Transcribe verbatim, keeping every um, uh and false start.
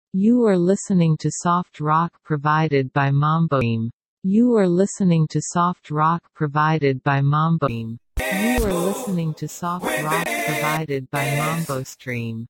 You are listening to soft rock provided by Mambosteam. You are listening to soft rock provided by Mambosteam. You are listening to soft rock provided by Mambosteam.